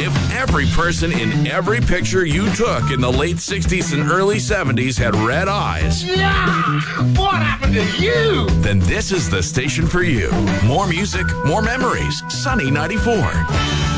If every person in every picture you took in the late 60s and early 70s had red eyes, Yeah! What happened to you? then this is the station for you. More music, more memories. Sunny 94.